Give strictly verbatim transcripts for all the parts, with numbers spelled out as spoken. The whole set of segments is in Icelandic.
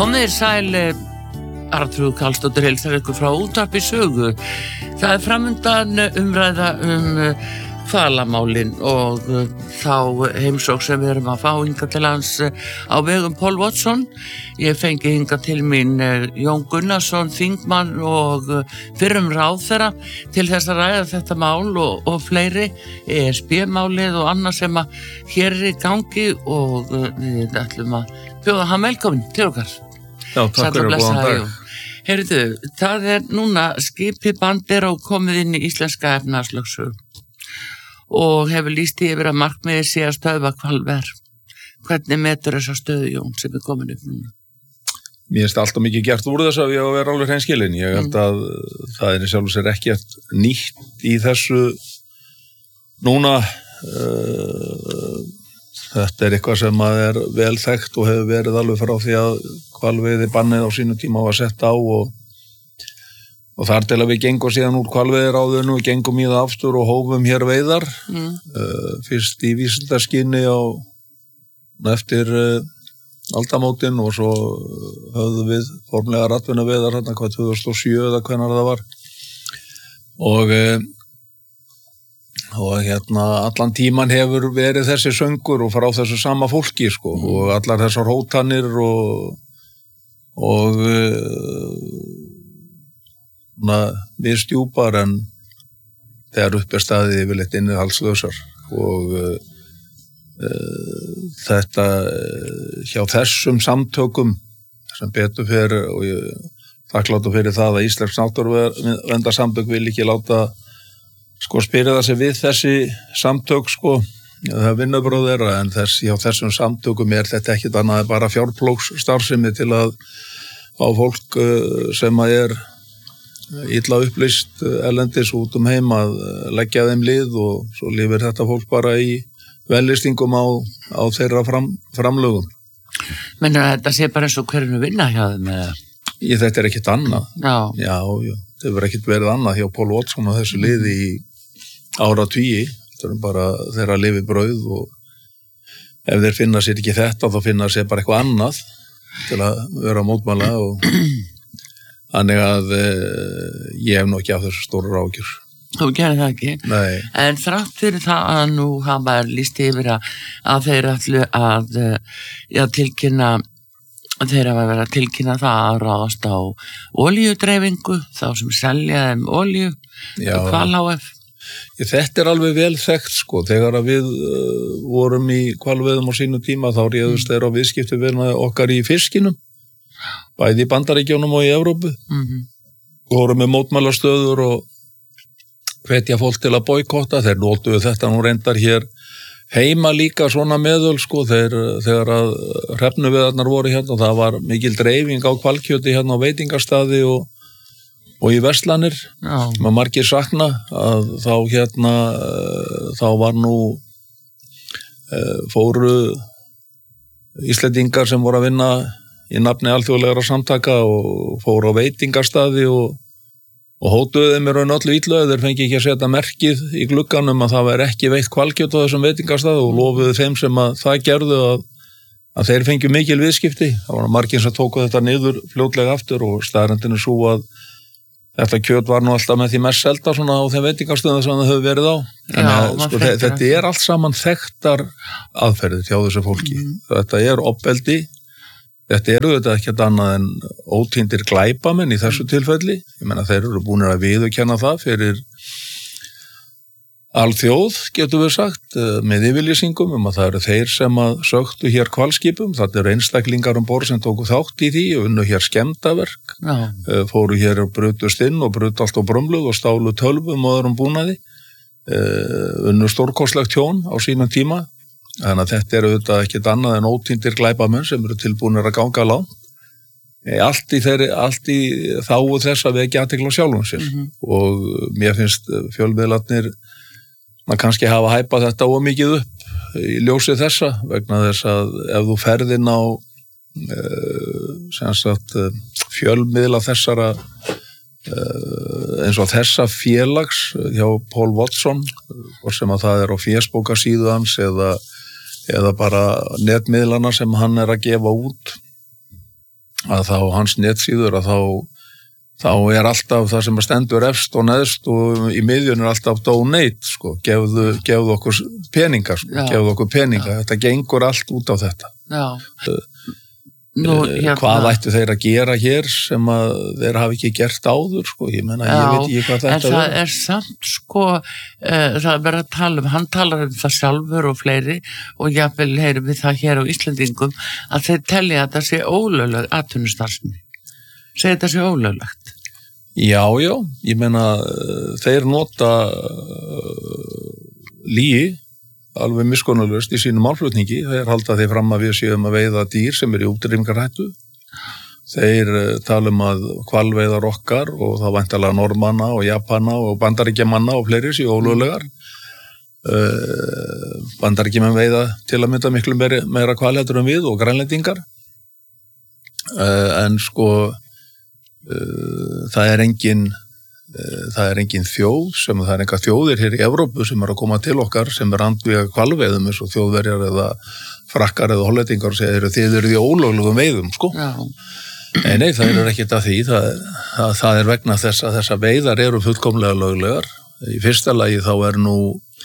Komið þér sæl, Arnþrúður Karlsdóttir heilsar ykkur frá Útvarpi Sögu. Það er framundan umræða um hvalamálin og þá heimsókn sem við erum að fá hingað til hans á vegum Paul Watson. Ég fengi hingað til mín Jón Gunnarsson, þingmann og fyrrum ráðherra til þess að ræða þetta mál og, og fleiri, E S B-málið og annað sem að hér er í gangi og við ætlum að bjóða hann velkomin til okkar. Já, takk fyrir góðan dag. Heyrðu, það er núna skipið Bandera og komið inn í íslenska efnahagslögsögu og hefur lýst yfir að markmiðið sé að stöðva hvalveiðar. Hvernig metur þessa stöðu, Jón, sem er komin upp núna? Mér finnst alltaf mikið gert úr þess að ég á að vera alveg hreinskilinn. Ég held að mm. það er í sjálfu sér ekkert nýtt í þessu núna. Uh, þetta er eitthvað sem að er vel þekkt og hefur verið alveg frá því að hvalveiði bannið á sínu tíma var sett á og Og þar til að við gengum síðan úr hvalveiðiráðinu og gengum í það aftur og hófum hér veiðar. Mm. Uh, fyrst í vísindaskyni á eftir uh, aldamótin og svo höfðum við formlega atvinnuveiðar hérna hvað tvö þúsund og sjö eða hvenær það var. Og, uh, og hérna allan tíman hefur verið þessi söngur og frá þessu sama fólki sko mm. og allar þessar hótanir og og uh, við stjúpar en þegar upp er staðið yfirleitt innihaldslausar og uh, uh, þetta uh, hjá þessum samtökum sem betur fyrir og ég þakkláttur fyrir það að Íslensk náttúruverndarsambönd vil ekki láta sko spyrja það sig við þessi samtök sko, það er vinnubröð þeirra en þess, hjá þessum samtökum er þetta ekkit annað bara fjárplóksstarfsemi til að fá fólk uh, sem að er illa upplýst erlendis út um heim að leggja þeim lið og svo lifir þetta fólk bara í vellistingum á, á þeirra fram, framlögum. Menn þetta sé bara eins og hverjum vinna hjá þeim eða? Ég, þetta er ekkit annað. Já. Já, já. Þetta hefur ekkit verið annað hjá Paul Watson og þessu liði í áratugi. Þetta er bara þeirra lifi brauð og ef þeir finna sér ekki þetta þá finna sér bara eitthvað annað til að vera mótmæla og Þannig að uh, ég hef nú ekki af þessu stóru ágjur. Þú gerir það ekki? Nei. En þrátt fyrir það að nú hafa lýst yfir að, að þeir ætlu að já, tilkynna, þeir hafa verið að tilkynna það að ráðast á olíudreifingu, þá sem selja þeim olíu, Hval H F. Þetta er alveg vel þekkt sko. Þegar við uh, vorum í hvalveiðum á sínu tíma þá réðust þeir á viðskipti við okkar í fiskinum. Bæði í Bandaríkjunum og í Evrópu mm-hmm. og voru með mótmælastöður og hvetja fólk til að boykotta. Þeir notuðu þetta nú reyndar hér heima líka svona meðöl sko þeir, þegar að hrefnuveiðarnar voru hérna og það var mikil dreifing á hvalkjöti hérna á veitingastaði og, og í verslanir sem að margir sakna að þá hérna þá var nú fóru Íslendingar sem voru að vinna í nafni alþjóðlegra samtaka og fór á veitingastaði og, og hótuðu þeim í raun öllu illu þeir fengi ekki að setja merkið í glugganum að það væri ekki veitt hvalkjöt á þessum veitingastaði og lofuðu þeim sem að það gerðu að, að þeir fengju mikil viðskipti. Það var margir sem tóku þetta niður fljótlega aftur og staðreyndin er svo að þetta kjöt var nú alltaf með því mest selda svona á þeim veitingastöðum sem það hefur verið á. En Já, að, sko, þetta er allt saman þekktar aðferðir hjá þessu fólki. Mm. Þetta er ofbeldi. Þetta eru þetta ekkert annað en ótíndir glæpamenn í þessu tilfelli. Ég meina þeir eru búin að viðurkenna það fyrir alþjóð, getum við sagt, með yfirlýsingum um að það eru þeir sem að söktu hér hvalskipum. Það eru einstaklingar um borð sem tóku þátt í því og unnu hér skemmdaverk. Já. Fóru hér og brutust inn og brutu allt á brömluð og stálu tölvum og öðrum búnaði. Unnu stórkostlegt tjón á sínum tíma. Þannig að þetta eru auðvitað ekkert annað en ótíndir glæpamenn sem eru tilbúinir að ganga langt. Allt í, þeirri, allt í þáu þess að vekja athygli á sjálfum sér. Mm-hmm. Og mér finnst fjölmiðlarnir maður kannski hafa hæpað þetta ómikið upp í ljósi þessa vegna þess að ef þú ferð inn á uh, sem sagt uh, fjölmiðla þessara uh, eins og þessa félags hjá Paul Watson og sem að það er á fésbókasíðu hans eða eða bara netmiðlana sem hann er að gefa út að þá hans netsíður að þá þá er alltaf það sem stendur efst og neðst og í miðjun er alltaf donate, sko, gefðu, gefðu okkur peninga, sko, Já. gefðu okkur peninga, Já. Þetta gengur allt út á þetta. Já. Nú, hérna. Hvað ættu þeir að gera hér sem að þeir hafi ekki gert áður, sko, ég menna, ég veit ekki hvað þetta er. En það er samt, sko, uh, það er verið að tala um, hann talar um það sjálfur og fleiri og jafnvel heyrum við það hér á Íslendingum að þeir telja að það sé ólögleg atvinnustarfsemi. Segir þetta sé ólöglegt? Já, já, ég meina þeir nota uh, lígi alveg miskunnarlaust í sínum málflutningi, þeir halda þeir fram að við séum að veiða dýr sem eru í útrýmingarhættu, þeir uh, tala um að hvalveiðar okkar og það væntanlega Normanna og Japana og Bandaríkjamanna og fleiri séu ólöglegar. Uh, Bandaríkjaman veiða til að mynda miklu meira, meira hvalheldur en við og grænlendingar, uh, en sko Uh, það er engin uh, það er engin þjóð sem það er enga þjóðir hér í Evrópu sem er að koma til okkar sem er andvíga hvalveiðum eins og þjóðverjar eða frakkar eða hollendingar og segir þið eru því ólöglegum veiðum, sko. Nei, nei, það er ekkert að því það, það, það er vegna þess að þessa veiðar eru fullkomlega löglegar. Í fyrsta lagi þá er nú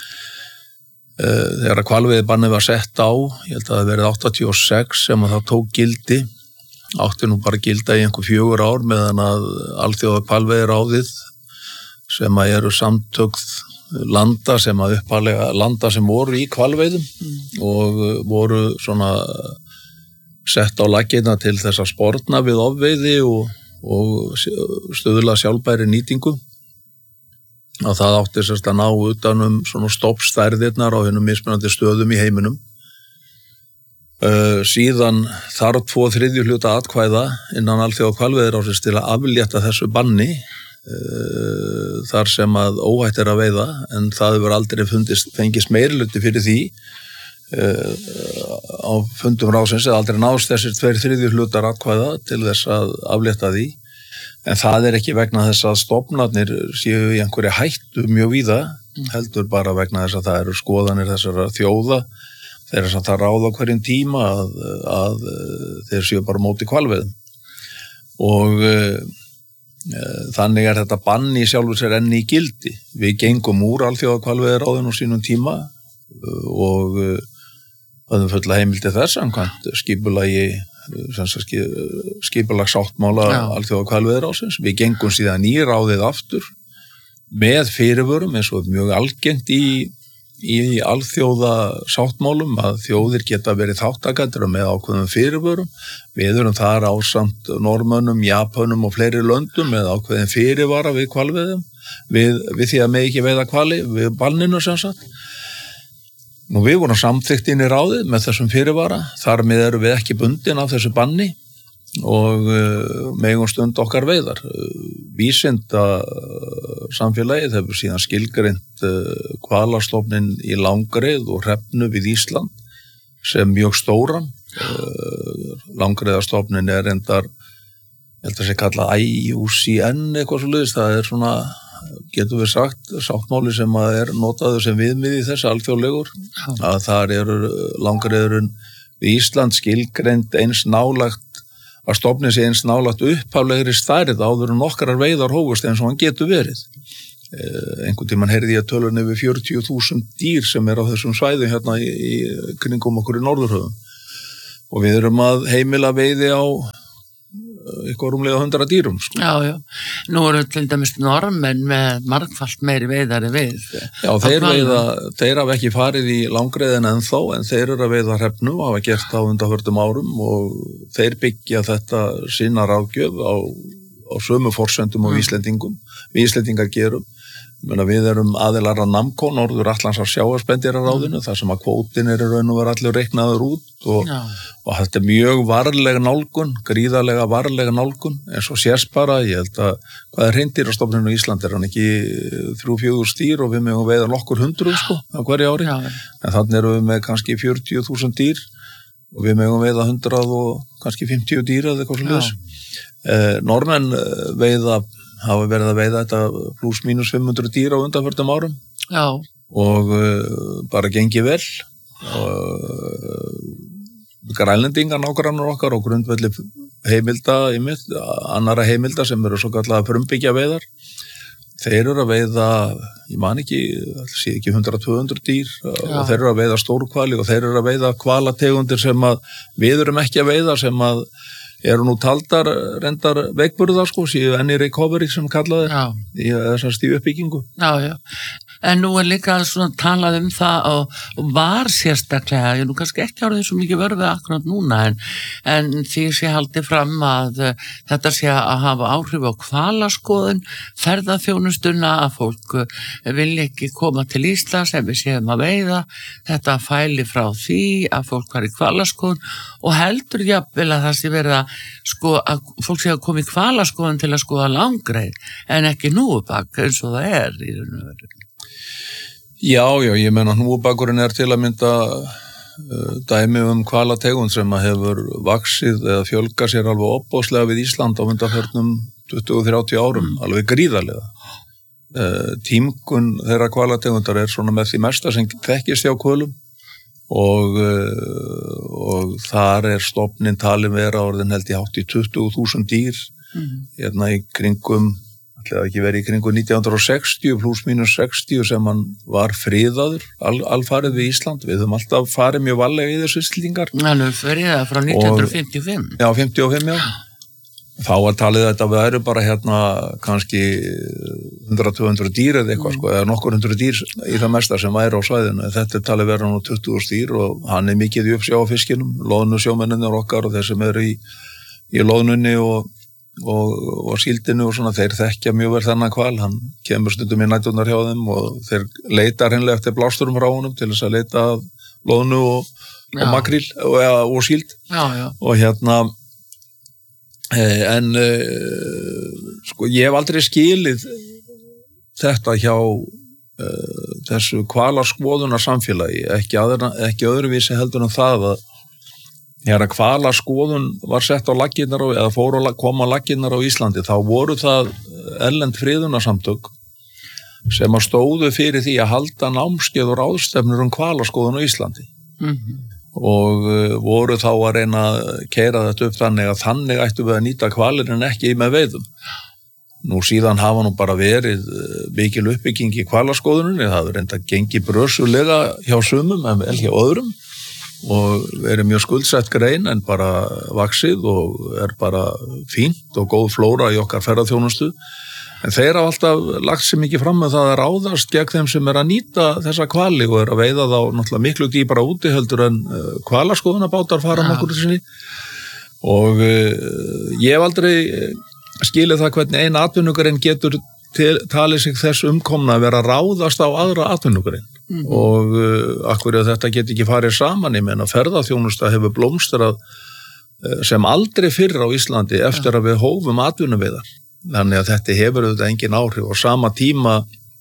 uh, þegar að hvalveiðibannið var sett á, ég held að það verið áttatíu og sex sem að það tók gildi, átti nú bara gilda í einhver fjögur ár meðan að alþjóða hvalveiðiráðið sem að eru samtök landa sem að uppalega landa sem voru í hvalveiðum mm. og voru svona sett á laggirna til þess að sporna við ofveiði og, og stöðulega sjálfbæri nýtingu og það átti sérst að ná utanum svona stoppstærðirnar á hennum mismunandi stöðum í heiminum. Uh, síðan þarf tvo þriðju hluta atkvæða innan alþjóða hvalveiðiráðsins til að aflétta þessu banni uh, þar sem að óhætt er að veiða en það hefur aldrei fundist, fengist meirihluti fyrir því uh, á fundum ráðsins eða aldrei nást þessir tveir þriðju hlutar atkvæða til þess að aflétta því en það er ekki vegna þess að stofnarnir séu í einhverju hættu mjög víða heldur bara vegna þess að það eru skoðanir þessara þjóða þeir sem það ráða hverjum tíma að, að þeir séu bara móti hvalveiðum og e, þannig er þetta bann í sjálfur sér enn í gildi. Við gengum úr alþjóða hvalveiðiráðinu á sínum tíma og höfum fulla heimildi þess samkvæmt skipulagi skipulagsáttmála alþjóða hvalveiðiráðsins. Við gengum síðan í ráðið aftur með fyrirvörum eins og mjög algengt í í alþjóða sáttmálum að þjóðir geta verið þáttakendur með ákveðum fyrirvörum. Við erum þar ásamt Norðmönnum, Japanum og fleiri löndum með ákveðin fyrirvara við hvalveiðum, við, við því að með ekki veiða hvali, við banninu sem sagt. Nú við vorum samþykkt inn í ráðið með þessum fyrirvara, þar með erum við ekki bundin af þessu banni og uh, megum stund okkar veiðar. Vísinda samfélagið hefur síðan skilgreint uh, hvalastofninn í Langareið og Hrefnu við Ísland sem mjög stóran. Uh, Langareiðarstofninn er endar, ég held að sé kallað I U C N eitthvað svo leiðist, það er svona, getur við sagt, sáttmáli sem að er notaður sem viðmið í þessu alþjóðlegur, að þar eru Langareiðurinn við Ísland skilgreint eins nálagt að stofninn sé eins nálagt upphaflegri stærð áður en okkar veiðar hófust eins og hann getur verið. Eh, einhvern tímann heyrði ég að tölun yfir fjörutíu þúsund dýr sem er á þessum svæðum hérna í, í kringum okkur í Norðurhöfum. Og við erum að heimila veiði á eitthvað rúmlega hundrað dýrum. Sko. Já, já. Nú eru til dæmis Norðmenn með margfalt meiri veiðari við. Já, þeir veiða, þeir hafa ekki farið í Langareiðina ennþá, en þeir eru að veiða Hrefnu og hafa gert það á undanförnum árum og þeir byggja þetta sína ráðgjöf á, á sömu forsendum og mm. Íslendingum. Við Íslendingar gerum. Menna, við erum aðilar að NAMCO, Norður Atlantsar sjávarspendýraráðinu, þar sem að kvótin er í raun og vera allir reiknaður út og, og þetta er mjög varlega nálgun, gríðarlega varlega nálgun, eins og sést bara, ég held að hvað er hreindýrastofninn á Íslandi, er hann ekki þrjú fjögur stýr og við megum veiða nokkur hundruð sko, á hverju ári, Já. En þannig erum við með kannski fjörutíu þúsund dýr og við megum veiða hundrað og kannski fimmtíu dýr eða eitthvað svoleiðis. Eh, Norðmenn veiða hafa verið að veiða þetta pluss mínus fimm hundruð dýr á undanförnum árum. Já. Og uh, bara gengi vel. Og uh, grænlendingar nágrannar okkar og grundvelli heimilda, einmitt, annara heimilda sem eru svo kallega frumbyggja veiðar. Þeir eru að veiða, ég man ekki, sé ekki hundrað til tvö hundruð dýr Já. Og þeir eru að veiða stórhvali og þeir eru að veiða hvalategundir sem að við erum ekki að veiða sem að eru nú taldar reyndar veikburðar sko, séu enn í recovery sem kallaði Já. Í þessar stíu uppbyggingu. Já, já. En nú er líka svona talað um það og, og var sérstaklega, ég nú kannski ekki árið svo mikið vörfið akkurat núna en, en því sé haldið fram að uh, þetta sé að hafa áhrif á hvalaskoðun, ferðaþjónustuna að fólk uh, vilja ekki koma til Íslands ef við séum að veiða, þetta fæli frá því að fólk var í hvalaskoðun og heldur jafnvel að það sé verið að sko að fólk sé að koma í hvalaskoðun til að skoða langreið en ekki núubak eins og það er í raun og veru. Já, já, ég menna hnúfubakurinn er til að mynda uh, dæmi um hvalategund sem að hefur vaxið eða fjölgað sér alveg opbóðslega við Ísland á undanförnum tuttugu til þrjátíu árum, mm. alveg gríðarlega. Uh, tímgun þeirra hvalategundar er svona með því mesta sem þekkist hjá hvölum og, uh, og þar er stofnin talin vera orðin held í hátt í tuttugu þúsund dýr, mm. hérna í kringum Það ekki verið í kringu nítján hundruð sextíu pluss mínus sextíu sem hann var friðaður al, alfarið við Ísland. Við höfum alltaf farið mjög varlega í þessu Íslendingar. Hann er friðað frá nítján hundruð fimmtíu og fimm. Og, já, fimmtíu og fimm, já. Þá var talið þetta að við erum bara hérna kannski hundrað til tvö hundruð dýr eða eitthvað, mm. sko, eða nokkur hundruð dýr í það mesta sem væri á svæðinu. Þetta er talið vera nú tuttugu dýr og hann er mikið í uppsjá á fiskinum, loðnu sjómennir okkar og þeir sem eru í, í loðnunni og og, og síldinu og svona, þeir þekkja mjög vel þennan hval, hann kemur stundum í næturnar hjá þeim og þeir leita hreinlega eftir blásturum frá honum til þess að leita loðnu og, og makril og, ja, og síld já, já. Og hérna en sko ég hef aldrei skilið þetta hjá uh, þessu hvalaskoðunar samfélagi, ekki, aðra, ekki öðruvísi heldur en það að Þegar að hvalaskoðun var sett á laggirnar á, eða fór að koma á laggirnar á Íslandi, þá voru það erlend friðunarsamtök sem að stóðu fyrir því að halda námskeið og ráðstefnur um hvalaskoðun á Íslandi. Mm-hmm. Og uh, voru þá að reyna að keyra þetta upp þannig að þannig ættu við að nýta hvalir en ekki með veiðum. Nú síðan hafa nú bara verið mikil uppbygging í hvalaskoðunni, það hefur reynda gengið brösulega hjá sumum en vel hjá öðrum. Og er mjög skuldsett grein en bara vaxið og er bara fínt og góð flóra í okkar ferðaþjónustu en þeir hafa alltaf lagt sér mikið fram með það að ráðast gegn þeim sem er að nýta þessa hvali og er að veiða þá náttúrulega miklu dýpra úti heldur en uh, hvalaskoðunarbátar fara ja. Nokkur sinni og uh, ég hef aldrei skilið það hvernig ein atvinnugrein getur til, talið sig þess umkomna að vera að ráðast á aðra atvinnugrein. Mm-hmm. Og uh, akkur að þetta get ekki farið saman í menn að ferðaþjónusta hefur blómstrað uh, sem aldrei fyrr á Íslandi eftir ja. Að við hófum atvinnuveiðar þannig að þetta hefur auðvitað engin áhrif og sama tíma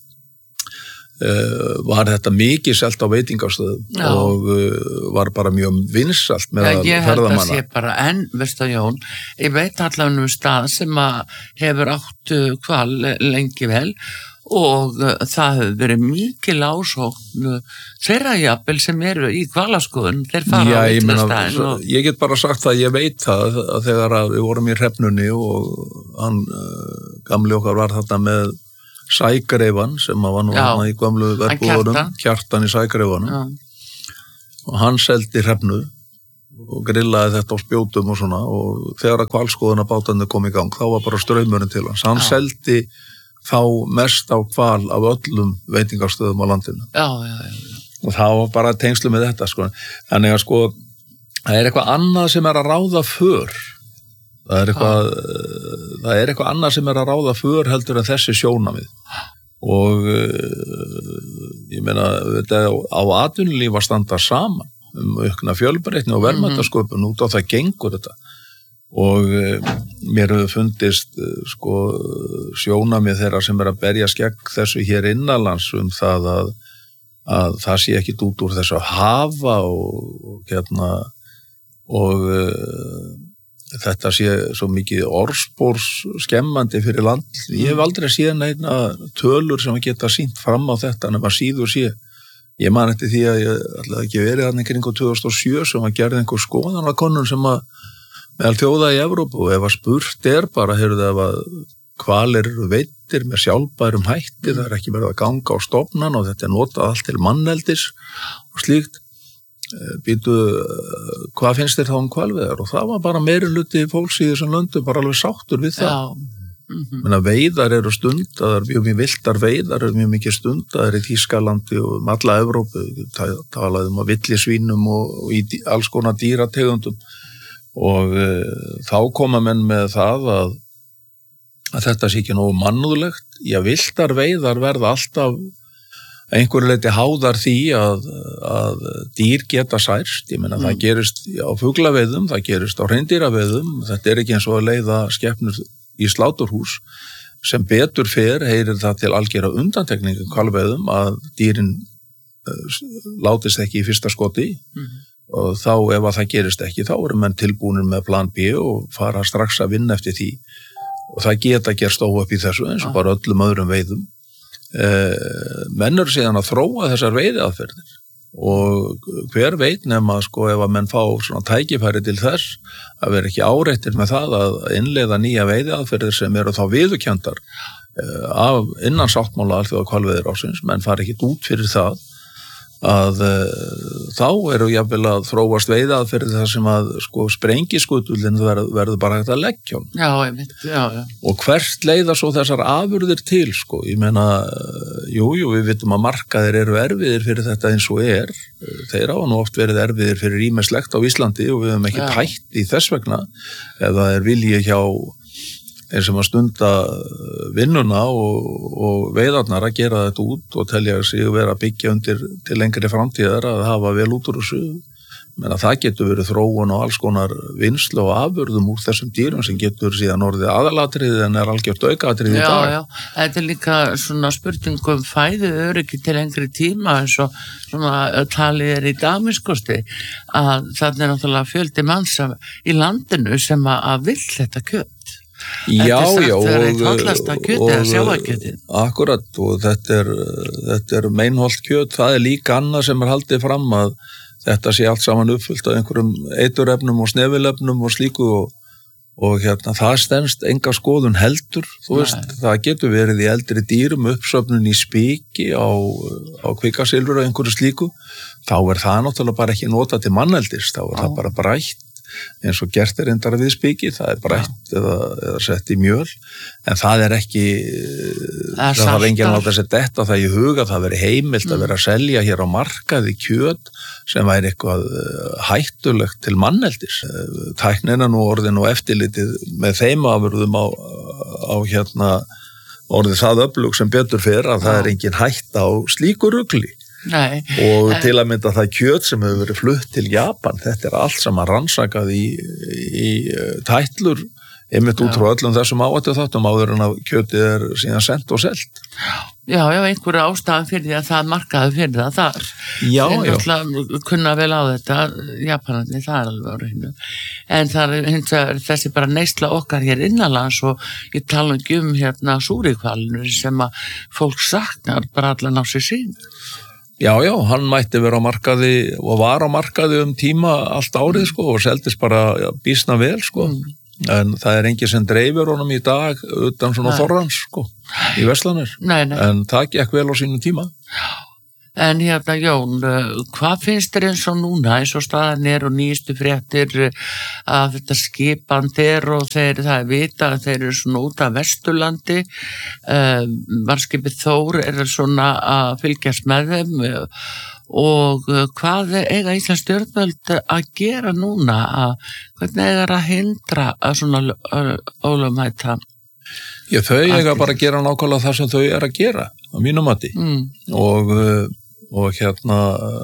uh, var þetta mikið selt á veitingastöðum ja. Og uh, var bara mjög vinsælt með ja, ég ferðamanna. Ég held að sé bara enn, veistu Jón, ég veit allavega um stað sem að hefur átt hval lengi vel og uh, það hefur verið mikil ásókn uh, þeirra jafnvel sem eru í hvalaskoðun, þeir fara Já, á ég, villastæðin og... ég get bara sagt að ég veit það að þegar að við vorum í Hrefnunni og hann uh, gamli okkar var þarna með sægreifan sem var nú hann í gamlu verbúðunum, Kjartan í sægreifanum og hann seldi Hrefnu og grillaði þetta á spjótum og svona og þegar að hvalskoðunarbátarnir kom í gang þá var bara straumurinn til hans, hann Já. Seldi þá mest á hval af öllum veitingastöðum á landinu. Já, já, já. Og það var bara tengslu með þetta, sko. Þannig að, sko, það er eitthvað annað sem er að ráða för. Það er eitthvað, það er eitthvað annað sem er að ráða för heldur en þessi sjónamið. Og ég meina, þetta á atvinnulíf að standa saman um aukna fjölbreytni og verðmætasköpun mm-hmm. út á það gengur þetta. Og mér hefur fundist sko, sjónamið þeirra sem er að berja skegg þessu hér innanlands um það að, að það sé ekkit út úr þessu að hafa og, og, hérna, og uh, þetta sé svo mikið orðspórs skemmandi fyrir land. Ég hef aldrei séð neina tölur sem geta sýnt fram á þetta en maður síður sé. Ég man eftir því að ég ætlaði ekki verið hann í kringu tvö þúsund og sjö sem að gerði einhver skoðanakönnun sem að meðal þjóða í Evrópu og ef að spurt er bara, heyrðu ef að hvalir eru veiddir með sjálfbærum hætti, það er ekki verið að ganga á stofnan og þetta er notað allt til manneldis og slíkt, býtu, hvað finnst þér þá um hvalveiðar? Og það var bara meiri hluti fólks í þessum löndum bara alveg sáttur við það. Já. Mm-hmm. Menna, veiðar eru stundaðar, mjög mjög villtar veiðar eru mjög mikið stundaðar í Þýskalandi og um alla Evrópu, talaði um að villisvínum og, og í dý, alls konar dýrategundum og e, þá koma menn með það að, að þetta sé ekki nógu mannúðlegt. Já, villtar veiðar verða alltaf einhverju leyti háðar því að, að dýr geta særst, ég meina mm. það gerist á fuglaveiðum, það gerist á hreindýraveiðum, þetta er ekki eins og að leiða skepnur í sláturhús, sem betur fer heyrir það til algera undantekningu hvalveiðum að dýrin uh, látist ekki í fyrsta skoti mm. og þá ef að það gerist ekki þá eru menn tilbúinir með plan B og fara strax að vinna eftir því og það geta gerst óöpp í þessu eins og ah. bara öllum öðrum veiðum. Uh, menn eru síðan að þróa þessar veiðaðferðir og hver veit nema sko ef að menn fá svona tækifæri til þess að vera ekki áreittir með það að innleiða nýja veiðaðferðir sem eru þá viðurkenndar uh, af innan sáttmála alþjóða hvalveiðiráðsins, menn fari ekki út fyrir það að uh, þá eru jafnvel að þróast veiðaðferðir þar sem að sko sprengiskutullin verður, verður bara hægt að leggja hún. Já, einmitt, já, já. Og hvert leiða svo þessar afurðir til sko, ég meina, uh, jú, jú, við vitum að markaðir eru erfiðir fyrir þetta eins og er, þeir hafa nú oft verið erfiðir fyrir ýmislegt á Íslandi og við höfum ekki pætt í þess vegna ef það er vilji hjá þeir sem að stunda vinnuna og, og veiðarnar að gera þetta út og telja sig að vera að byggja undir til lengri framtíðar að hafa vel út úr þessu. Menna, það getur verið þróun og alls konar vinnslu og afurðum úr þessum dýrum sem getur síðan orðið aðalatriðið en er algjört aukaatriðið í dag. Já, já, þetta er líka svona spurningum fæðu öryggi til lengri tíma eins og svona talið er í Damiskosti að það er náttúrulega fjöldi manns í landinu sem að vill þetta kjöt. Já, já, og, og akkurat og þetta er, þetta er meinholt kjöt, það er líka annað sem er haldið fram að þetta sé allt saman uppfyllt af einhverjum eiturefnum og snefilefnum og slíku og, og hérna það stenst enga skoðun heldur, þú veist, Nei. Það getur verið í eldri dýrum uppsöfnun í spiki á, á kvikasilfur og einhverju slíku, þá er það náttúrulega bara ekki notað til manneldis, þá er Já. Það bara brætt eins og gert er endara við spiki, það er brætt eða, eða sett í mjöl, en það er ekki, það þarf enginn að láta sér detta það í huga, það veri heimilt mm. að vera að selja hér á markaði kjöt sem væri eitthvað hættulegt til manneldis. Tæknina nú orðin og eftirlitið með þeim afurðum á, á hérna orðið það öflug sem betur fer að Já. Það er engin hætta á slíku rugli. Nei. Og til að mynda það kjöt sem hefur verið flutt til Japan, þetta er allt saman rannsakað í, í tætlur einmitt út frá öllum þessum áhættu þáttum áður en að kjötið er síðan sent og selt. Já, já, einhverju ástæðan fyrir því að það markaði fyrir það þar. Já, en já. En kunna vel á þetta, Japanarnir, það er alveg á reynu. En það er hins vegar þessi bara neysla okkar hér innanlands og ég tala ekki um hérna súrikvalnur sem að fólk saknar bara allan á sig sín. Já, já, hann mætti vera á markaði og var á markaði um tíma allt árið sko og seldist bara já, býsna vel sko. Mm. En það er engin sem dreifir honum í dag utan svona nei. Þorrans sko í verslanir. Nei, nei. En það gekk vel á sínum tíma. En hérna Jón, hvað finnst þér eins og núna eins og staðan er og nýjustu fréttir að þetta skipandi er og þeir, það er vita að þeir eru svona út af Vesturlandi, uh, varskipið Þór er svona að fylgjast með þeim og hvað eiga Íslands stjórnvöld að gera núna, að, hvernig eiga að hindra að svona ólögmæta? Já, þau eiga bara að gera nákvæmlega það sem þau er að gera á mínum mati mm. og og hérna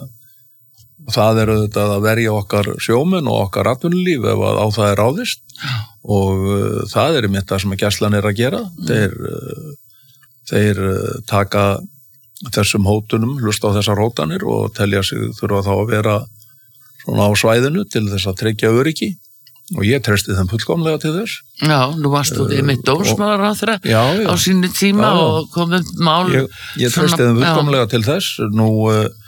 það er auðvitað að verja okkar sjómenn og okkar atvinnulíf ef á það er ráðist og uh, það er einmitt það sem að gæslan er að gera mm. þeir, uh, þeir uh, taka þessum hótunum, hlusta á þessar hótanir og telja sig þurfa þá að vera svona á svæðinu til þess að tryggja öryggi og ég treysti þeim fullkomlega til þess. Já, nú varst þú uh, með dómsmálaráðherra á sínu tíma já, og komið mál. Ég, ég treysti þeim fullkomlega já. Til þess. Nú uh,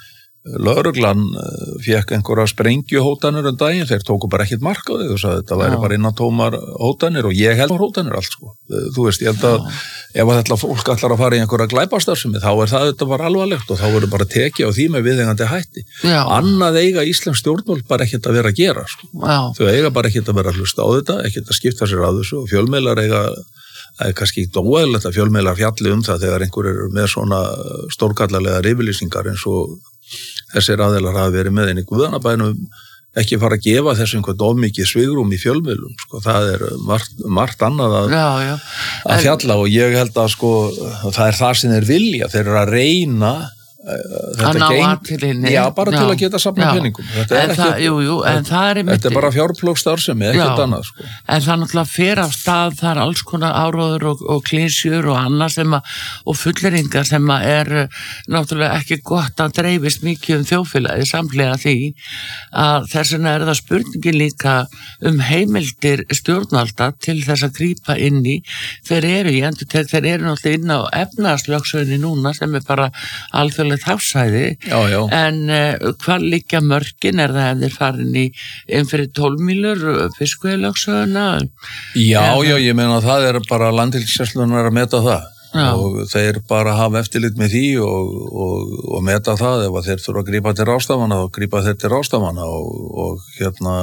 lögreglan fékk einhverja sprengjuhótanir um daginn, þeir tóku bara ekkert mark á því, þú sagði þetta væri bara innantómar hótanir og ég held á hótanir allt sko. Þú veist, ég held að Já. ef að þetta fólk ætlar að fara í einhverja glæpastarfsemi þá er það þetta bara alvarlegt og þá verður bara tekið á því með viðeigandi hætti. Já. Annað eiga íslensk stjórnvöld bara ekkert að vera að gera sko. Þau eiga bara ekkert að vera að hlusta á þetta, ekkert að skipta sér að þessu og fjölmiðlar eiga það er kannski ekki óeðlilegt að fjölmiðlar fjalli um það þegar einhver er með svona stórkallarlega yfirlýsingar eins og þessir aðeilar hafa verið með inn í guðanabænum ekki fara að gefa þessu einhvern of mikið svigrúm í fjölmiðlum, sko, það er margt, margt annað að, já, já. að fjalla og ég held að sko, það er það sem þeir vilja, þeir eru að reyna að ná aðtilinni já, bara já, til að geta safna peningum þetta er, það, ekki, jú, jú, það er, þetta er bara fjárplókstarfsemi, ekkert annað sko. En það náttúrulega fer af stað þar alls konar áróður og, og klísjur og annað sem að, og fulleringar sem að er náttúrulega ekki gott að dreifist mikið um þjóðfélagi samhliða því að þess vegna er það spurningin líka um heimildir stjórnvalda til þess að grípa inn í þeir eru í endurtek, þeir eru náttúrulega inn á efnahagslögsögunni núna sem er bara alþjóðlega hafsæði, já, já. en uh, hvað liggja mörkin, er það ef þeir farin í einn fyrir tólf mílur fiskveiðilögsöguna? Já, er, já, ég meina að það er bara landhelgisgæslan að meta það já. Og þeir bara hafa eftirlit með því og, og, og meta það ef þeir þurfa að grípa til ráðstafana og grípa þeir til ráðstafana og, og hérna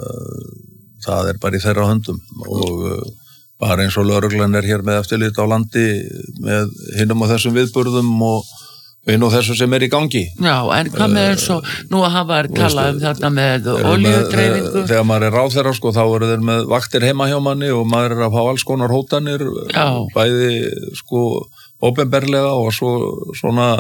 það er bara í þeirra höndum og uh, bara eins og lögreglan er hér með eftirlit á landi með hinum og þessum viðburðum og inn og þessu sem er í gangi. Já, en hvað með eins og nú að hafa talað um þetta með olíudreifingu? Þegar maður er ráðherra, sko, þá eru þeir með vaktir heima hjá manni og maður er að fá alls konar hótanir, Já. Bæði, sko, ópenberlega og svo svona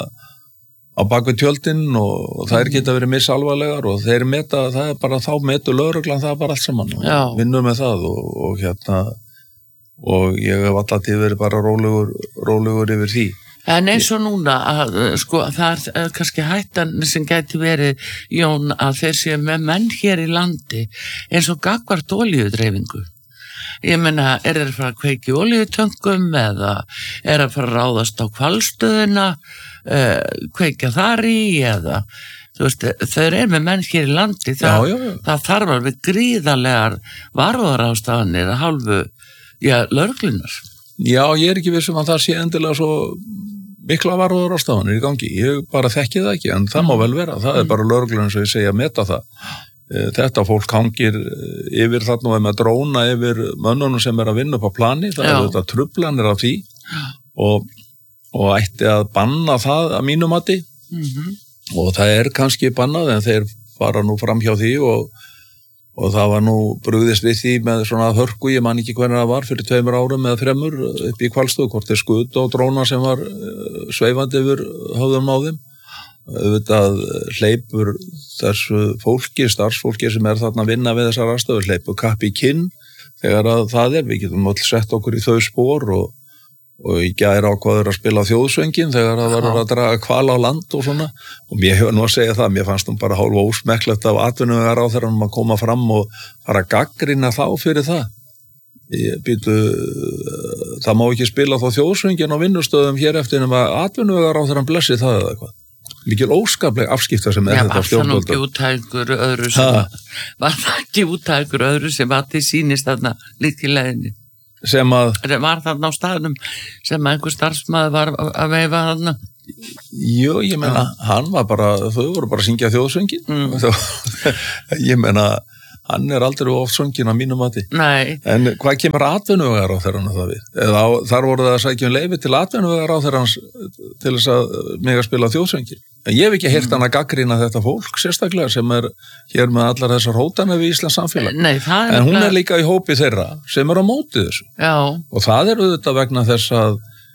á bakvið tjöldin og þær geta verið missalvarlegar og þeir meta, það er bara þá metu lögreglan, það er bara allt saman. Vinnur með það og, og hérna, og ég hef alltaf til verið bara rólegur, rólegur yfir því. En eins og núna, að, sko, það er kannski hættan sem gæti verið, Jón, að þeir séu með menn hér í landi eins og gagnvart olíudreifingu. Ég meina, er þeir að fara að kveiki olíutöngum eða er að fara að ráðast á hvalstöðuna, uh, kveikja þar í eða, þú veist, þeir eru með menn hér í landi, það, já, já, já. Það þarf alveg gríðarlegar varúðarástafanir að hálfu, já, lögreglunar. Já, ég er ekki vissum að það sé endilega svo mikla varúðarástafanir í gangi. Ég bara þekki það ekki, en það má vel vera. Það er bara lögreglan sem ég segja að meta það. Þetta fólk hangir yfir þarna og er með dróna yfir mönnunum sem er að vinna upp á plani. Það Já. Er þetta truflanir af því og, og ætti að banna það að mínu mati. Mm-hmm. Og það er kannski bannað en þeir fara nú fram hjá því og og það var nú brugðist við því með svona hörku, ég man ekki hvernig það var fyrir tveimur árum eða þremur upp í Hvalstöð, hvort þeir skutu á dróna sem var sveifandi yfir höfðum á þeim. Auðvitað hleypur þessu fólki, starfsfólki sem er þarna að vinna við þessar aðstæður, hleypur kapp í kinn þegar að það er, við getum öll sett okkur í þau spor og og í gær ákvaður að spila þjóðsöngin þegar það var að draga hval á land og svona og mér hefur nú að segja það, mér fannst hún bara hálfa ósmekklegt af atvinnuvegaráðherranum að koma fram og fara að gaggrina þá fyrir það. Ég býtu, það má ekki spila þá þjóðsöngin á vinnustöðum hér eftir nema atvinnuvegaráðherran blessi það eða eitthvað. Mikil óskapleg afskipta sem er Já, þetta stjórnvölda. Já, var það nú ekki út af einhverju öðru sem, var það ekki út af einhverju öðru sem að þið sýnist þarna líkt í leiðinni? Sem að var þarna á staðnum sem einhver starfsmaður var að veifa þarna. Jú, ég meina, ja. Hann var bara, þau voru bara að syngja þjóðsöngin. Mm. Ég meina, hann er aldrei oft söngin á mínum mati. Nei. En hvað kemur atvinnuvegaráðherrann það við? Eða á, þar voru það að sækja um leyfi til atvinnuvegaráðherrans til þess að mig að spila þjóðsöngin. En ég hef ekki heyrt hann að gaggrina þetta fólk sérstaklega sem er hér með allar þessar hótanir við Íslands samfélag. Nei, það er en hún er líka í hópi þeirra sem er á móti þessu. Já. Og það er auðvitað vegna þess að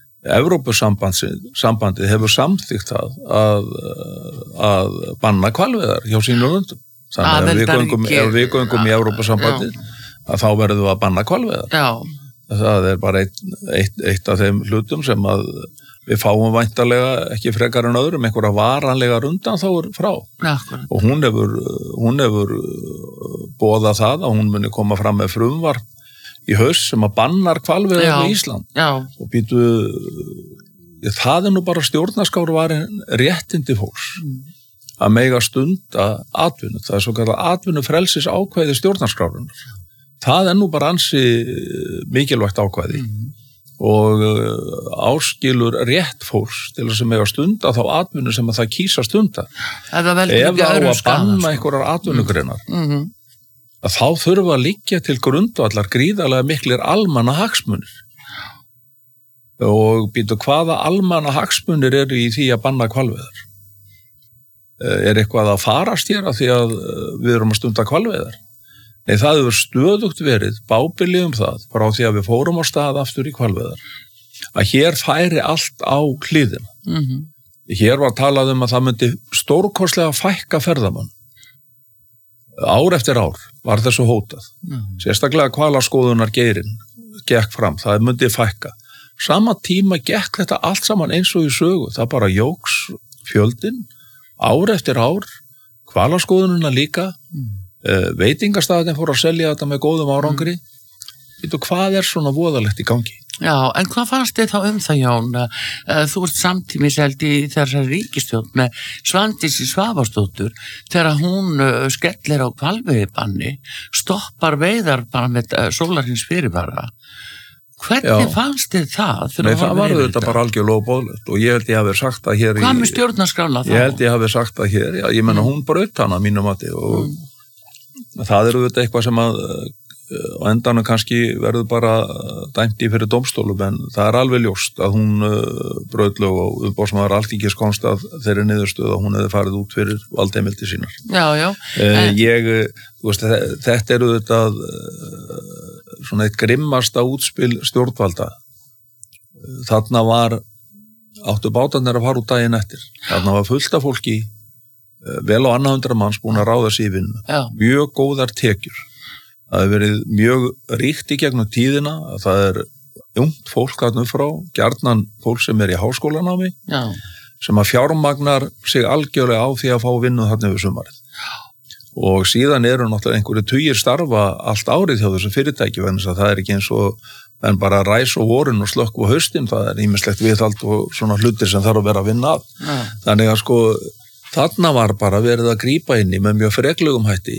Evrópusambandið hefur samþykkt það að, að banna hvalveiðar hjá sínum löndum. Þannig að ef við göngum, ef við göngum í Evrópusambandið að þá verðum við að banna hvalveiðar. Já. Það er bara eitt, eitt, eitt af þeim hlutum sem að við fáum væntalega ekki frekar en öðrum einhverja varanlega rundan þá er frá. Akkurat. Og hún hefur, hún hefur boðað það að hún muni koma fram með frumvarp í haust sem að bannar hvalveiðar í Ísland. Já. Og býtu, það er nú bara stjórnarskrárvarin réttindi fólks. Mm. að mega stunda atvinnu. Það er svo kallar atvinnufrelsis ákvæði stjórnarskrárinnar. Það er nú bara ansi mikilvægt ákvæði mm. og áskilur rétt fólks til þess að mega stunda þá atvinnu sem að það kýsa stunda. Ef það á að banna einhverjar atvinnugreinar, mm. að þá þurfa að liggja til grundvallar gríðarlega miklir almanna hagsmunir. Og býtu hvaða almanna hagsmunir eru í því að banna hvalveiðar? Er eitthvað að farast hér af því að við erum að stunda hvalveiðar? Nei, það hefur stöðugt verið bábilið um það frá því að við fórum á stað aftur í hvalveiðar að hér færi allt á hliðina. Mm-hmm. Hér var talað um að það myndi stórkostlega fækka ferðamann. Ár eftir ár var þessu hótað. Mm-hmm. Sérstaklega hvalaskoðunar geirinn gekk fram, það myndi fækka. Sama tíma gekk þetta allt saman eins og í sögu. Það bara jóks fjöldin, ár eftir ár, hvalaskoðununa líka, mm. uh, veitingastæðin fór að selja þetta með góðum árangri. Mm. Veitu, hvað er svona voðalegt í gangi? Já, en hvað fannst þið þá um það, Jón? Uh, þú ert samtímis held í þessari ríkisstjórn með Svandísi Svavarsdóttur þegar hún uh, skellir á hvalveiðibanni, stoppar veiðar bara með uh, sólarhins fyrirvara. Hvernig Já. Fannst þið það? Nei, það var þetta bara algjörlega óboðlegt og ég held ég hafi sagt það hér. Hvað með stjórnarskrána þá? Ég held ég hafi sagt það hér, já, ég menna mm. hún braut hana mínum mati og mm. það eru þetta eitthvað sem að á endanum kannski verður bara dæmt í fyrir dómstólum en það er alveg ljóst að hún uh, braut lög og umboðsmaður Alþingis komst að þeirri niðurstöðu að hún hefði farið út fyrir valdheimildir sínar. Já, já. Uh, en... Ég, þú veist, þetta eru þetta uh, svona eitt grimmasta útspil stjórnvalda. Þarna var áttu bátarnir að fara út daginn eftir. Þarna var fullt af fólki vel á annað hundra manns búin að ráða sig í vinnu. Mjög góðar tekjur. Það hefur verið mjög ríkt í gegnum tíðina að það er ungt fólk þarna upp frá, gjarnan fólk sem er í háskólanámi, Já. Sem að fjármagnar sig algjörlega á því að fá vinnu þarna yfir sumarið. Og síðan eru náttúrulega einhverju tugir starfa allt árið hjá þessu fyrirtæki vegna þess að það er ekki eins og en bara ræs og vorun og slökk og haustin, það er ýmislegt viðhald og svona hlutir sem þarf að vera að vinna að. Ja. Þannig að sko þarna var bara verið að grípa inn í með mjög freklegum hætti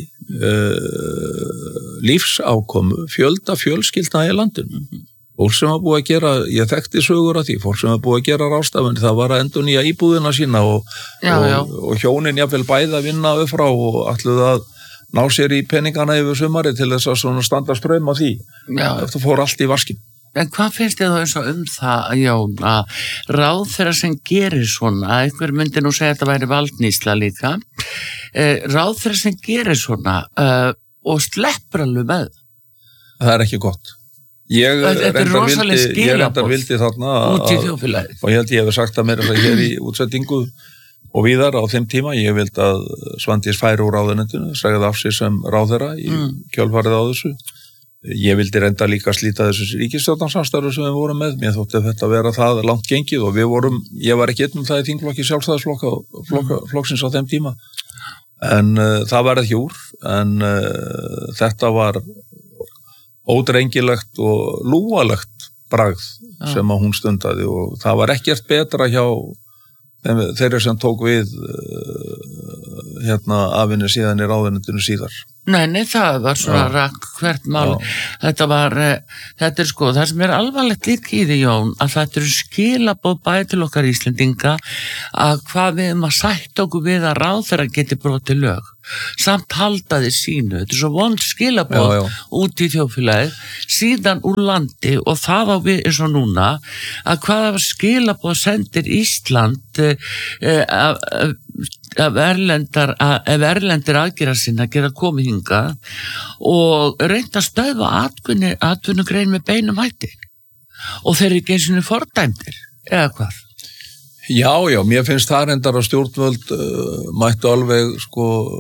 uh, lífsákomu fjölda fjölskyldna í landinu. Mm-hmm. Fólk sem var búið að gera, ég þekkti sögur af því, fólk sem var búið að gera ráðstafanir, það var að endurnýja íbúðina sína og, já, og, já. og hjónin jafnvel bæði að vinna upp frá og ætluðu að ná sér í peningana yfir sumari til þess að svona standa ströym á því. Já. Þetta fór allt í vaskinn. En hvað finnst þið þá eins og um það, Jón, að ráð þeirra sem gerir svona, einhver myndi nú segja að þetta væri valdnísla líka, eh, ráð þeirra sem gerir svona uh, og sleppur alveg með? Það er ekki gott. Ég reyndar vildi, ég reyndar vildi þarna út í þjóðfélagið. Og ég held ég hefði sagt að mér að hér í útsettingu og víðar á þeim tíma, ég vildi að Svandís færi úr ráðuneytinu, segði af sig sem ráðherra í mm. kjölfarið á þessu. Ég vildi reynda líka að slíta þessu ríkisstjórnarsamstarfi sem við vorum með. Mér þótti þetta vera það langt gengið og við vorum, ég var ekki einn um það í þingflokki sjálfstæðisflokksins á þeim tíma. En uh, það var ekki úr, en uh, þetta var ódrengilegt og lúalegt bragð ja. Sem að hún stundaði og það var ekkert betra hjá þeim, þeirra sem tók við uh, hérna afinni síðan í ráðuneytinu síðar. Nei, nei, það var svona ja. Rakk hvert mál. Ja. Þetta var, þetta er sko, það sem er alvarlegt líka í því, Jón, að þetta eru skilaboð bæði til okkar Íslendinga að hvað við um að sætta okkur við að ráðherra geti brotið lög. Samt halda því sínu. Þetta er svo vond skilaboð já, já. Út í þjóðfélagið, síðan úr landi og það á við eins og núna að hvaða skilaboð sendir Ísland eh, af, af erlendar, ef erlendir aðgerðar sinna geta komið hingað og reynda að stöðva atvinnugrein með beinum hætti og þeir eru ekki eins og fordæmdir, eða hvað? Já, já, mér finnst það reyndar að stjórnvöld uh, mættu alveg sko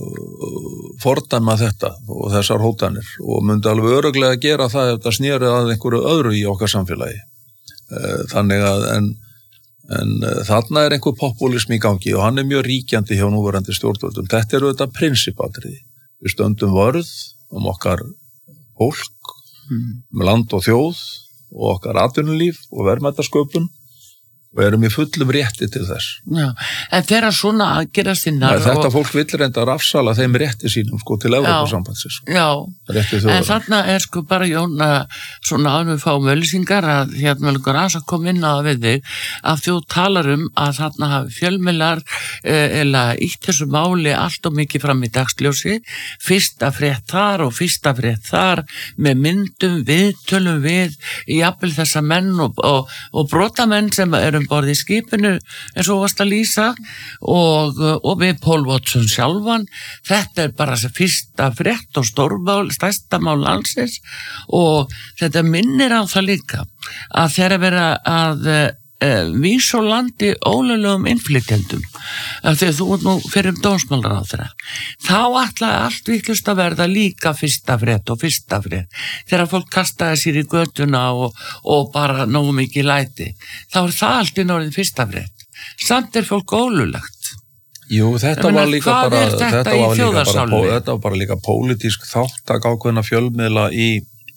fordæma þetta og þessar hótanir og myndi alveg öruglega gera það ef það snýrið að einhverju öðru í okkar samfélagi. Uh, þannig að en, en uh, þarna er einhver populismi í gangi og hann er mjög ríkjandi hjá núverandi stjórnvöldum. Þetta eru þetta prinsipatriði. Við stöndum vörð um okkar fólk, mm. um land og þjóð og okkar atvinnulíf og verðmætasköpun. og erum í fullum rétti til þess. Já, en þeirra svona að gera sinnar... Nei, þetta og... fólk vill reynda að rafsala þeim rétti sínum sko til Evrópusambandsins. Sko. Já, en þarna er sko bara Jón svona ánum fáum öllisingar að hérna vel ykkur aðs að koma inn á það við þig að þú talar um að þarna hafi fjölmiðlar eh, eða ítt þessu máli allt og mikið fram í dagsljósi, fyrsta frétt þar og fyrsta frétt þar með myndum, viðtölum við jafnvel þessa menn og, og, og brotamenn sem eru borði í skipinu eins og varst að lýsa og, og við Paul Watson sjálfan, þetta er bara þessi fyrsta frétt og stórmál, stærsta mál landsins og þetta minnir á það líka að þeirra vera að e, vísa á landi ólöglegum innflytjendum þegar þú nú fyrir um dómsmálar á þeirra þá ætlaði allt viklust að verða líka fyrsta frétt og fyrsta frétt þegar fólk kastaði sér í götuna og, og bara nógu mikið læti þá er það allt í norðin fyrsta frétt samt er fólk ólulegt. Jú, þetta var líka bara þetta, þetta var líka bara, þetta var bara líka pólitísk þáttak ákveðna fjölmiðla í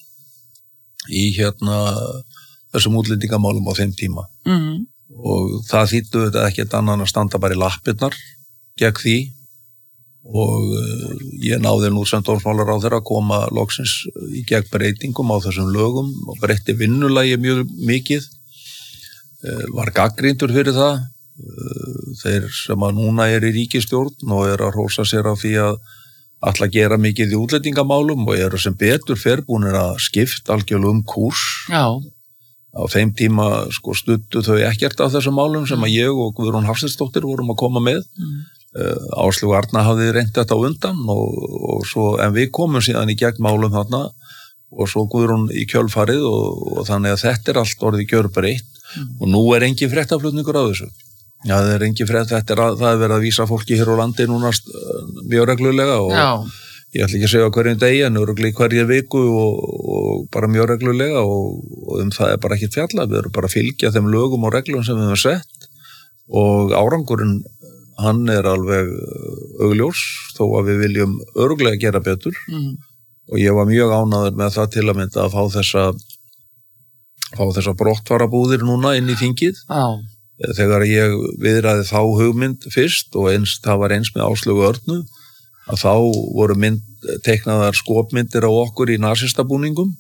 í hérna þessum útlendingamálum á þeim tíma mm. og það þýddu þetta ekkert annan að standa bara í lappirnar gegn því og uh, ég náði nú sem dómsmálaráðherra að koma loksins í gegn breytingum á þessum lögum og breytti vinnulagi mjög mikið uh, var gagnrýndur fyrir það uh, þeir sem að núna er í ríkisstjórn og er að hrósa sér á því að ætla að gera mikið í útlendingamálum og eru sem betur fer búnir að skipta algjörlega um kúrs. Já. Á þeim tíma sko studdu þau ekkert af þessum málum sem að ég og Guðrún Hafsteinsdóttir vorum að koma með. Mm. Uh, Áslaug Arna hafði reynt þetta á undan og, og svo, en við komum síðan í gegn málum þarna og svo Guðrún í kjölfarið og, og þannig að þetta er allt orðið gjörbreytt mm. og nú er engin fréttaflutningur á þessu. Já, það er engin frétt, þetta er, að, það er verið að vísa fólki hér á landi núna mjög reglulega og Já. Ég ætla ekki að segja hverjum degi en örugglega í hverju viku og, og bara mjög reglulega og, og um það er bara ekki fjallað, við erum bara að fylgja þeim lögum og reglum sem við höfum sett og árangurinn hann er alveg augljós þó að við viljum örugglega gera betur mm. og ég var mjög ánægður með það til að mynda að fá þessa fá þessa brottfarabúðir núna inn í þingið. Já. Þegar ég viðraði þá hugmynd fyrst og eins, það var eins með Áslaugu Örnu að þá voru mynd, teiknaðar skopmyndir á okkur í nasistabúningum.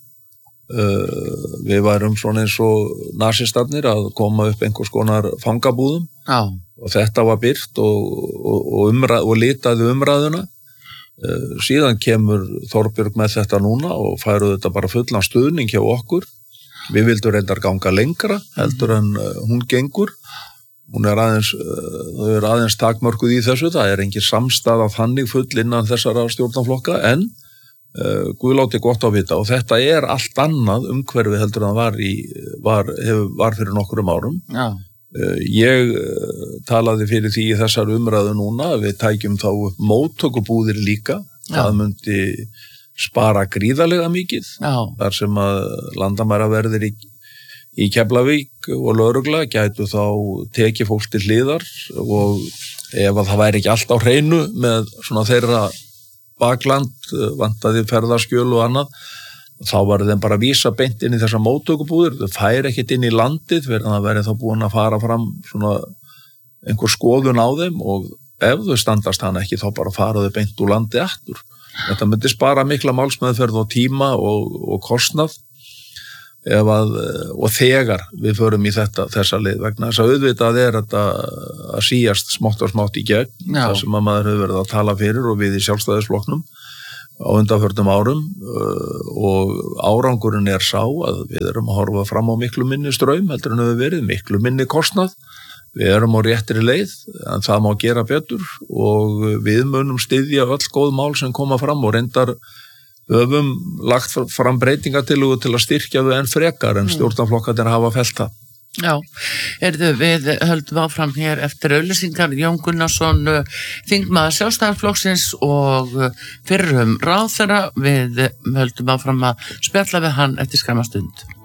Uh, við værum svona eins og nasistarnir að koma upp einhvers konar fangabúðum. Já. Og þetta var birt og, og, og, umræð, og litaði umræðuna. Uh, síðan kemur Þorbjörg með þetta núna og færu þetta bara fullan stuðning hjá okkur. Við vildum reyndar ganga lengra heldur en uh, hún gengur. Hún er aðeins, þau er aðeins takmörkuð í þessu, það er engin samstaða þannig full innan þessara stjórnarflokka en uh, Guðláti gott á vita og þetta er allt annað umhverfi heldur en það var, í, var, hef, var fyrir nokkurum árum. Já. Uh, ég uh, talaði fyrir því í þessar umræðu núna, við tækjum þá upp móttökubúðir líka, Já. Það myndi spara gríðarlega mikið, Já. Þar sem að landamæraverðir í Í Keflavík og lögregla gætu þá tekið fólk til hliðar og ef að það væri ekki allt á hreinu með svona þeirra bakland, vantaði ferðarskjöl og annað, þá var þeim bara að vísa beint inn í þessa móttökubúðir, þau færi ekkert inn í landið fyrir að það væri þá búin að fara fram svona einhver skoðun á þeim og ef þau standast hann ekki þá bara fara þau beint úr landi aftur. Þetta myndi spara mikla málsmeðferð og tíma og, og kostnað. Ef að, og þegar við förum í þetta, þessa leið vegna þess að auðvitað er þetta að síast smátt og smátt í gegn, Já. Það sem að maður hefur verið að tala fyrir og við í sjálfstæðisflokknum á undanförnum árum og árangurinn er sá að við erum að horfa fram á miklu minni straum heldur en hefur verið, miklu minni kostnað, við erum á réttri leið en það má gera betur og við munum styðja öll góð mál sem koma fram og reyndar höfum lagt fram breytingatillögu til að styrkja þau enn frekar en stjórnarflokkarnir hafa fellt það. Já, erðu við höldum áfram hér eftir auglýsingar Jón Gunnarsson, þingmaður Sjálfstæðisflokksins og fyrrum ráðherra, við höldum áfram að spjalla við hann eftir skamma stund.